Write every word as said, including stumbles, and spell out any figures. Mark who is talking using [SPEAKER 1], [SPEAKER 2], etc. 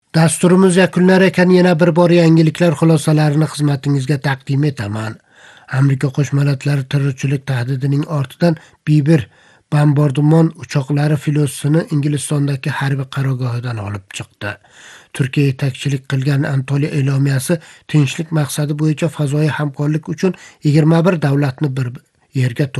[SPEAKER 1] Dasturimiz yakunlar ekan yana bir bor yangiliklar xulosalarini xizmatingizga taqdim etaman. Amerika Qo'shma Shtatlari terrorchilik tahdidining ortidan B bir bombardimon uchoqlari filosini Inglizistondagi harbiy qarorgohidan olib chiqdi. Turkiya yetakchilik qilgan Antalya e'lomiyasi tinchlik maqsadi bo'yicha fazoviy hamkorlik uchun yigirma bir davlatni bir yerga